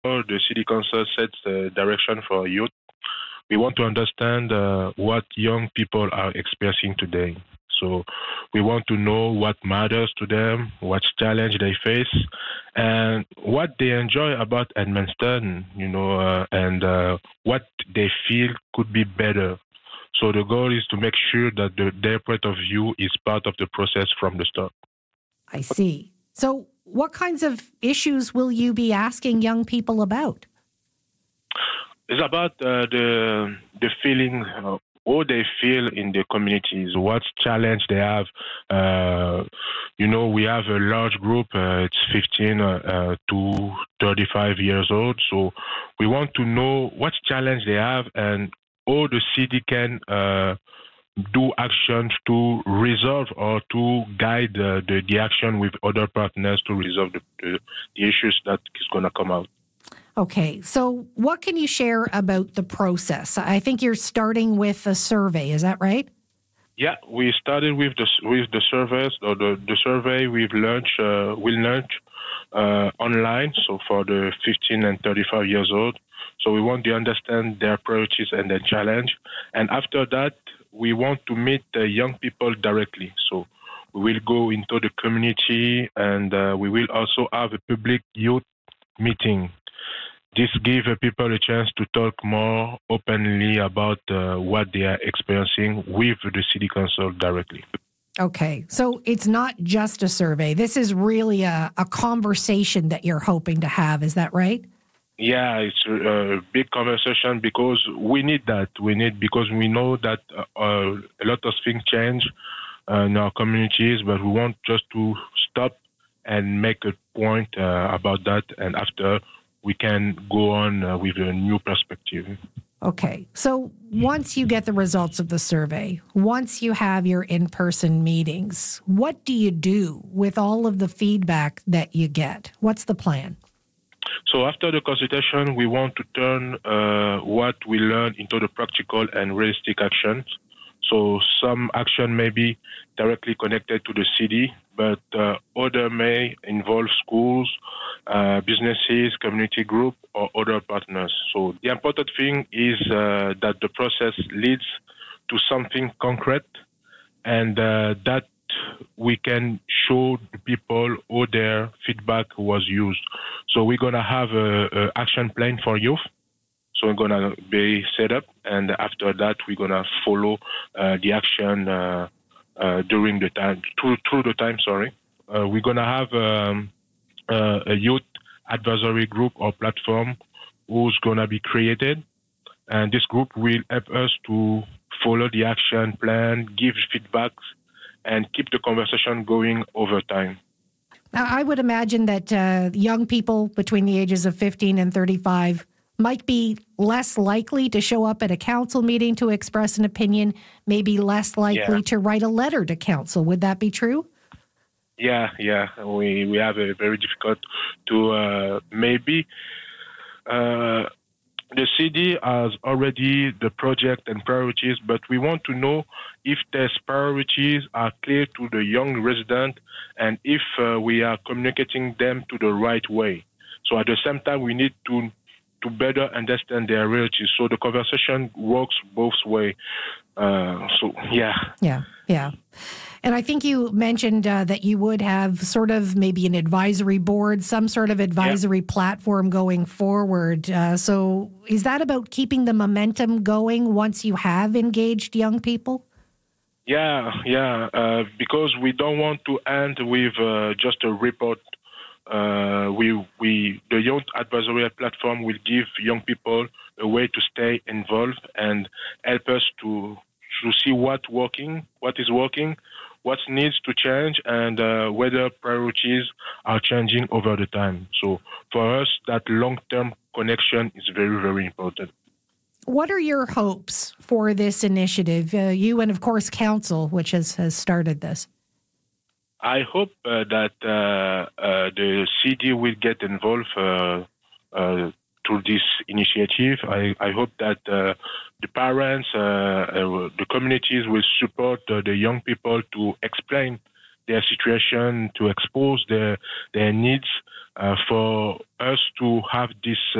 the city council sets the direction for youth. We want to understand what young people are experiencing today. So we want to know what matters to them, what challenge they face, and what they enjoy about Edmundston, and what they feel could be better. So the goal is to make sure that their point of view is part of the process from the start. I see. So what kinds of issues will you be asking young people about? It's about the feeling, how they feel in the communities, what challenge they have. We have a large group. It's 15 to 35 years old. So we want to know what challenge they have and how the city can do actions to resolve or to guide the action with other partners to resolve the issues that is going to come out. Okay, so what can you share about the process? I think you're starting with a survey, is that right? Yeah, we started with the surveys. Or the survey we'll launch online. So for the 15 and 35 years old, so we want to understand their priorities and their challenge. And after that, we want to meet the young people directly. So we will go into the community, and we will also have a public youth meeting. This gives people a chance to talk more openly about what they are experiencing with the city council directly. Okay, so it's not just a survey. This is really a conversation that you're hoping to have. Is that right? Yeah, it's a big conversation because we need that. Because we know that a lot of things change in our communities, but we want just to stop and make a point about that, and after we can go on with a new perspective. Okay. So once you get the results of the survey, once you have your in-person meetings, what do you do with all of the feedback that you get? What's the plan? So after the consultation, we want to turn what we learn into the practical and realistic actions. So some action may be directly connected to the city, but other may involve schools, businesses, community group, or other partners. So the important thing is that the process leads to something concrete, and that we can show the people how their feedback was used. So we're going to have an action plan for youth. So we're going to be set up, and after that, we're going to follow the action during the time, through the time, we're going to have a youth advisory group or platform who's going to be created. And this group will help us to follow the action plan, give feedbacks, and keep the conversation going over time. Now, I would imagine that young people between the ages of 15 and 35 might be less likely to show up at a council meeting to express an opinion, maybe less likely to write a letter to council. Would that be true? Yeah. We have a very difficult to maybe. The city has already the project and priorities, but we want to know if these priorities are clear to the young resident and if we are communicating them to the right way. So at the same time, we need to better understand their realities. So the conversation works both ways. Yeah. And I think you mentioned that you would have sort of maybe an advisory board, some sort of advisory platform going forward. So is that about keeping the momentum going once you have engaged young people? Yeah. Because we don't want to end with just a report. The Youth Advisory Platform will give young people a way to stay involved and help us to see what is working, what needs to change, and whether priorities are changing over the time. So for us, that long-term connection is very, very important. What are your hopes for this initiative? You and, of course, Council, which has started this. I hope that the city will get involved through this initiative. I hope that the parents, the communities will support the young people to explain their situation, to expose their needs, For us to have this